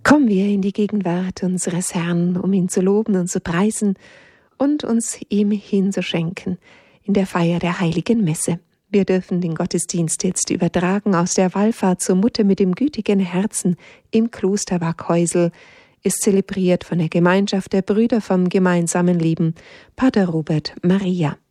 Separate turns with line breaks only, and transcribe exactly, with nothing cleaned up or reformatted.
Kommen wir in die Gegenwart unseres Herrn, um ihn zu loben und zu preisen und uns ihm hinzuschenken in der Feier der Heiligen Messe. Wir dürfen den Gottesdienst jetzt übertragen aus der Wallfahrt zur Mutter mit dem gütigen Herzen im Kloster Waghäusel, ist zelebriert von der Gemeinschaft der Brüder vom gemeinsamen Leben, Pater Robert Maria.